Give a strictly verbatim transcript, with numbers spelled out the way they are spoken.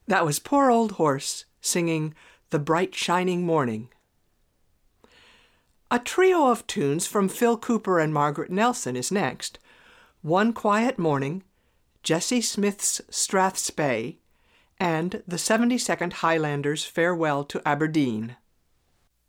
That was Poor Old Horse singing The Bright Shining Morning. A trio of tunes from Phil Cooper and Margaret Nelson is next. One Quiet Morning, Jesse Smith's Strathspey, and the seventy-second Highlanders' Farewell to Aberdeen.